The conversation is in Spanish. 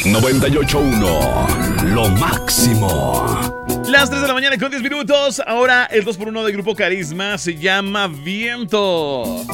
98.1, lo máximo. Las 3 de la mañana con 10 minutos. Ahora el 2x1 del Grupo Carisma se llama Viento.